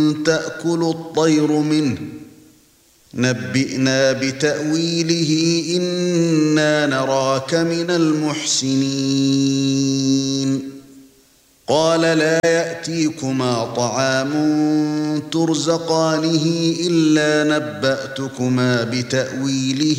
تأكل الطير منه نبئنا بتأويله إنا نراك من المحسنين قال لا يأتيكما طعام ترزقانه إلا نبأتكما بتأويله